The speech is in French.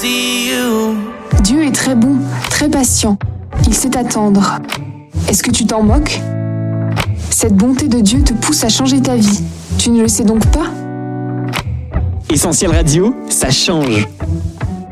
see you. Dieu est très bon, très patient. Il sait attendre. Est-ce que tu t'en moques ? Cette bonté de Dieu te pousse à changer ta vie. Tu ne le sais donc pas ? Essentiel Radio, ça change.